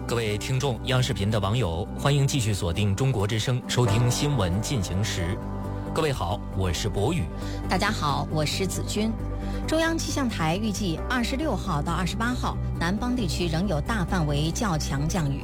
各位听众，央视频的网友，欢迎继续锁定中国之声，收听新闻进行时。各位好，我是博宇。 大家好，我是子君。中央气象台预计26号到28号，南方地区仍有大范围较强降雨，